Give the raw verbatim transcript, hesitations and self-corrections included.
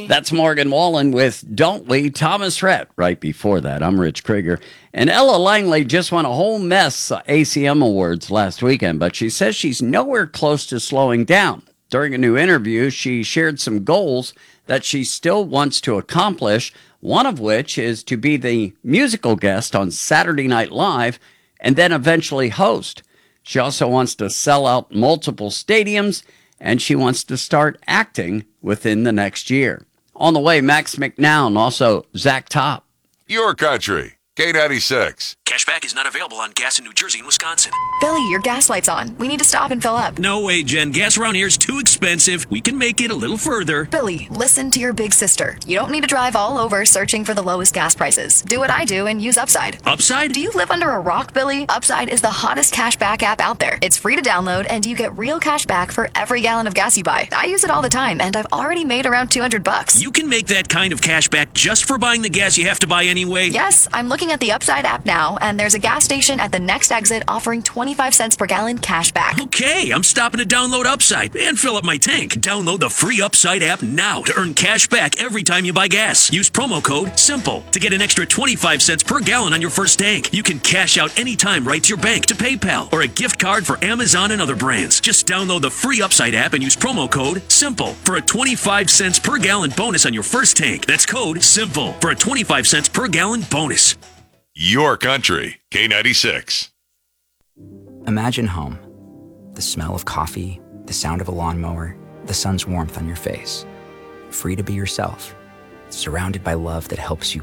That's Morgan Wallen with Don't We, Thomas Rhett. Right before that, I'm Rich Krieger. And Ella Langley just won a whole mess of A C M awards last weekend, but she says she's nowhere close to slowing down. During a new interview, she shared some goals that she still wants to accomplish, one of which is to be the musical guest on Saturday Night Live and then eventually host. She also wants to sell out multiple stadiums, and she wants to start acting within the next year. On the way, Max McNown, also Zach Top. Your country, K ninety-six. Cashback is not available on gas in New Jersey and Wisconsin. Billy, your gas light's on. We need to stop and fill up. No way, Jen. Gas around here is too expensive. We can make it a little further. Billy, listen to your big sister. You don't need to drive all over searching for the lowest gas prices. Do what I do and use Upside. Upside? Do you live under a rock, Billy? Upside is the hottest cashback app out there. It's free to download, and you get real cash back for every gallon of gas you buy. I use it all the time, and I've already made around two hundred bucks. You can make that kind of cash back just for buying the gas you have to buy anyway? Yes, I'm looking at the Upside app now, and there's a gas station at the next exit offering twenty-five cents per gallon cash back. Okay, I'm stopping to download Upside and fill up my tank. Download the free Upside app now to earn cash back every time you buy gas. Use promo code SIMPLE to get an extra twenty-five cents per gallon on your first tank. You can cash out anytime right to your bank, to PayPal, or a gift card for Amazon and other brands. Just download the free Upside app and use promo code SIMPLE for a twenty-five cents per gallon bonus on your first tank. That's code SIMPLE for a twenty-five cents per gallon bonus. Your country, K ninety-six. Imagine home. The smell of coffee, the sound of a lawnmower, the sun's warmth on your face. Free to be yourself. Surrounded by love that helps you